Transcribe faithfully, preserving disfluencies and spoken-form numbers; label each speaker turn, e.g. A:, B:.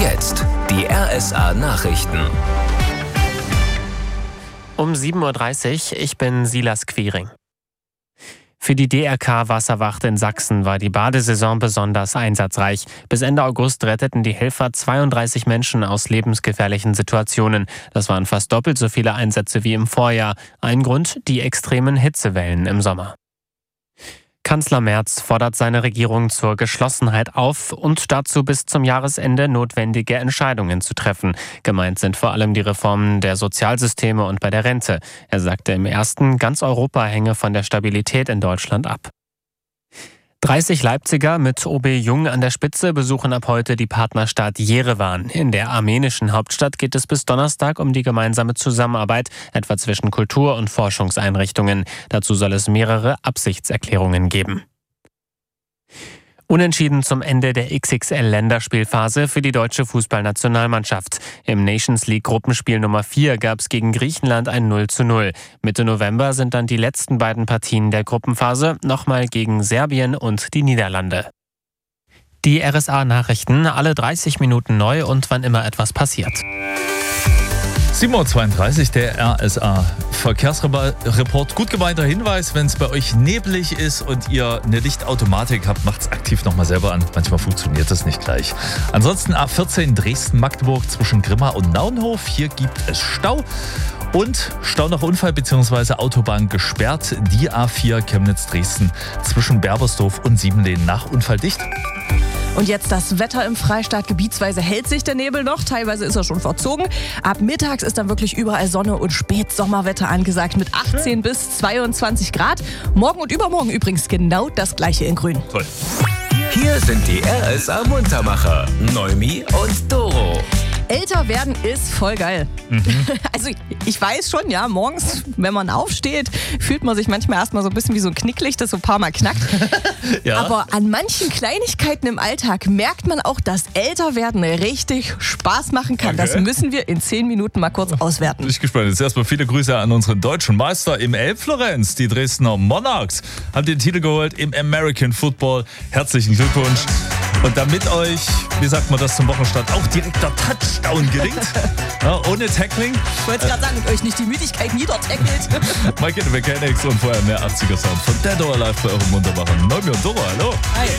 A: Jetzt die R S A-Nachrichten.
B: Um sieben Uhr dreißig, ich bin Silas Quiring. Für die D R K-Wasserwacht in Sachsen war die Badesaison besonders einsatzreich. Bis Ende August retteten die Helfer zweiunddreißig Menschen aus lebensgefährlichen Situationen. Das waren fast doppelt so viele Einsätze wie im Vorjahr. Ein Grund: die extremen Hitzewellen im Sommer. Kanzler Merz fordert seine Regierung zur Geschlossenheit auf und dazu, bis zum Jahresende notwendige Entscheidungen zu treffen. Gemeint sind vor allem die Reformen der Sozialsysteme und bei der Rente. Er sagte im ersten, ganz Europa hänge von der Stabilität in Deutschland ab. dreißig Leipziger mit O B Jung an der Spitze besuchen ab heute die Partnerstadt Jerewan. In der armenischen Hauptstadt geht es bis Donnerstag um die gemeinsame Zusammenarbeit, etwa zwischen Kultur- und Forschungseinrichtungen. Dazu soll es mehrere Absichtserklärungen geben. Unentschieden zum Ende der X X L-Länderspielphase für die deutsche Fußballnationalmannschaft. Im Nations League-Gruppenspiel Nummer vier gab es gegen Griechenland ein null zu null. Mitte November sind dann die letzten beiden Partien der Gruppenphase, nochmal gegen Serbien und die Niederlande. Die R S A-Nachrichten, alle dreißig Minuten neu und wann immer etwas passiert.
C: sieben Uhr zweiunddreißig, der R S A-Verkehrsreport. Gut gemeinter Hinweis, wenn es bei euch neblig ist und ihr eine Lichtautomatik habt, macht es aktiv nochmal selber an. Manchmal funktioniert das nicht gleich. Ansonsten A vierzehn Dresden-Magdeburg zwischen Grimma und Naunhof. Hier gibt es Stau. Und Stau nach Unfall bzw. Autobahn gesperrt. Die A vier Chemnitz-Dresden zwischen Berbersdorf und Siebenlehn nach Unfall dicht.
D: Und jetzt das Wetter im Freistaat. Gebietsweise hält sich der Nebel noch, teilweise ist er schon verzogen. Ab mittags ist dann wirklich überall Sonne und Spätsommerwetter angesagt mit achtzehn bis zweiundzwanzig Grad. Morgen und übermorgen übrigens genau das gleiche in Grün.
C: Toll.
A: Hier sind die R S A-Muntermacher, Neumi und Doro.
D: Älter werden ist voll geil.
C: Mhm.
D: Also ich weiß schon, ja, morgens, wenn man aufsteht, fühlt man sich manchmal erstmal so ein bisschen wie so ein Knicklicht, das so ein paar Mal knackt.
C: Ja.
D: Aber an manchen Kleinigkeiten im Alltag merkt man auch, dass Älterwerden richtig Spaß machen kann.
C: Okay.
D: Das müssen wir in zehn Minuten mal kurz auswerten.
C: Bin ich gespannt. Jetzt erstmal viele Grüße an unseren deutschen Meister im Elbflorenz. Die Dresdner Monarchs haben den Titel geholt im American Football. Herzlichen Glückwunsch. Und damit euch, wie sagt man das zum Wochenstart, auch direkter Touchdown gelingt, ja, ohne Tackling.
D: Ich wollte gerade sagen, und euch nicht die Müdigkeit niedertackelt.
C: Mike in the Mechanics und vorher mehr achtziger Sound von Dead or Alive bei eurem Muntermacher. Neumi und Doro, hallo.
D: Hi.